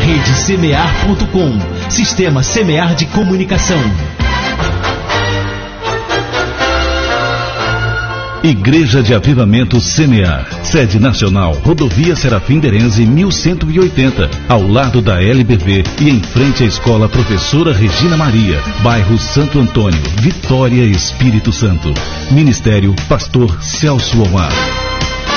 Rede Semear.com, Sistema Semear de Comunicação. Igreja de Avivamento Semear, sede nacional, Rodovia Serafim Derenze 1180, ao lado da LBV e em frente à Escola Professora Regina Maria, bairro Santo Antônio, Vitória, Espírito Santo. Ministério Pastor Celso Omar.